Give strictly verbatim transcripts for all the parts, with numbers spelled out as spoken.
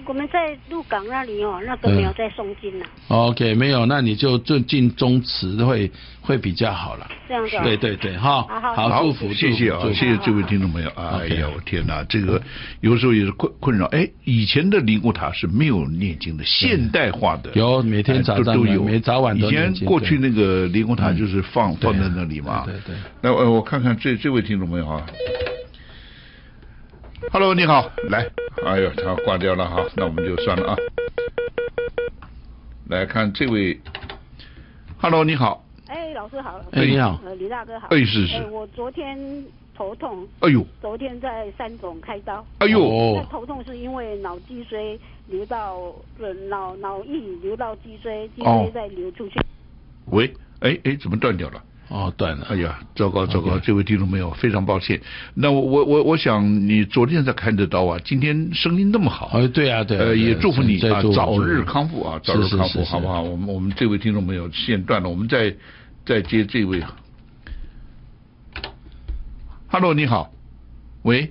我们在鹿港那里哦，那个没有在诵经了。 OK， 没有，那你就就尽宗祠会会比较好了。 这样子。 对对对，哈， 好好，祝福， 谢谢啊，谢谢这位听众朋友。哎呀，我天哪，这个有时候也是困困扰。哎，以前的灵骨塔是没有念经的，现代化的有每天早上都有， 每早晚都念经。以前过去那个灵骨塔就是放放在那里嘛。 对对。 那呃，我看看这这位听众朋友啊。Hello， 你好，来，哎呦，他挂掉了哈，那我们就算了啊。来看这位 ，Hello， 你好。 哎，老师好。 哎，你好。 呃，李大哥好。 哎，是是。 哎，我昨天头痛。 哎呦。 昨天在三总开刀。 哎呦。 那头痛是因为脑脊髓流到呃脑脑液流到脊髓，脊髓再流出去。 喂，哎哎，怎么断掉了？ 哦，断了！ 哎呀，糟糕糟糕！ Okay. 这位听众朋友，非常抱歉。那我我我我想你昨天才开的刀啊，今天声音那么好。 哦，对啊对啊。 呃，也祝福你啊， 祝早日康复啊，早日康复， 是是是是好不好？我们我们这位听众朋友线断了，我们再再接这位。Hello， 你好，喂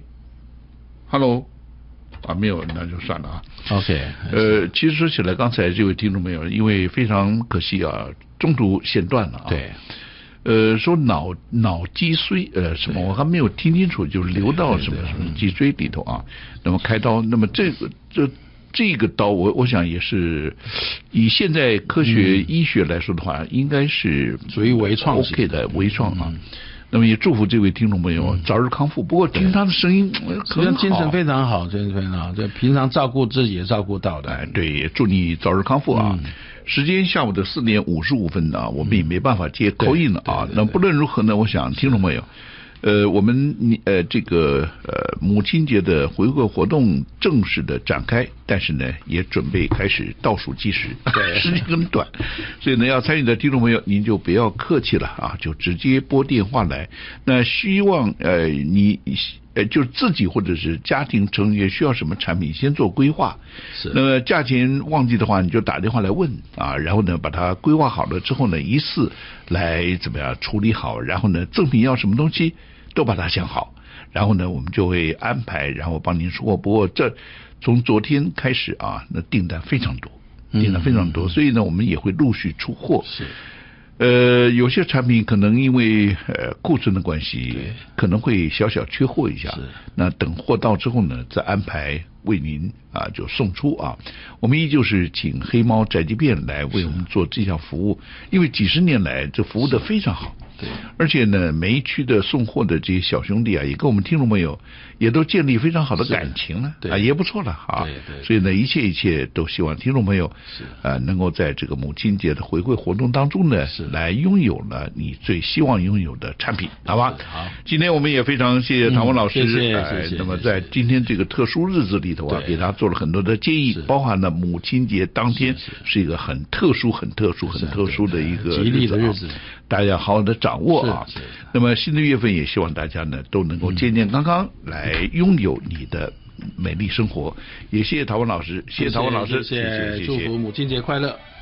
，Hello， 啊，没有，那就算了啊。 OK。 呃，其实说起来，刚才这位听众朋友，因为非常可惜啊，中途线断了啊。 对。 呃，说脑脑脊髓呃什么，我还没有听清楚，就是流到什么什么脊椎里头啊。那么开刀，那么这个这这个刀，我我想也是以现在科学医学来说的话，嗯、应该是属于微创 OK 的微创啊。嗯那么也祝福这位听众朋友早日康复。不过听他的声音，可能精神非常好，精神非常好。这平常照顾自己也照顾到的。 哎，对，也祝你早日康复啊！嗯、时间下午的四点五十五分啊，我们也没办法接口音了啊。那不论如何呢，我想听众朋友。呃，我们呃这个呃母亲节的回馈活动正式的展开，但是呢也准备开始倒数计时，时间很短，所以呢要参与的听众朋友您就不要客气了啊，就直接拨电话来。那希望呃你呃就自己或者是家庭成员需要什么产品，先做规划。 是。 那么价钱忘记的话，你就打电话来问啊，然后呢把它规划好了之后呢，一次来怎么样处理好，然后呢赠品要什么东西。都把它想好，然后呢，我们就会安排，然后帮您出货。不过这从昨天开始啊，那订单非常多，订单非常多，嗯、所以呢，我们也会陆续出货。 是， 呃，有些产品可能因为呃库存的关系，可能会小小缺货一下。 是， 那等货到之后呢，再安排为您啊就送出啊。我们依旧是请黑猫宅急便来为我们做这项服务，因为几十年来这服务的非常好。 对， 而且呢，每一区的送货的这些小兄弟啊，也跟我们听众朋友也都建立非常好的感情了，啊，也不错了啊。 对对。 所以呢，一切一切都希望听众朋友是呃能够在这个母亲节的回馈活动当中呢，是来拥有了你最希望拥有的产品，好吧？ 好。 今天我们也非常谢谢唐文老师， 嗯、谢谢、 呃、 谢谢。 那么在今天这个特殊日子里头啊，给他做了很多的建议，包含了母亲节当天是一个很特殊、很特殊、很特殊的一个吉利的日子。 大家好好的掌握啊，那么新的月份也希望大家呢都能够健健康康来拥有你的美丽生活。也谢谢陶文老师，谢谢陶文老师， 谢谢，祝福母亲节快乐。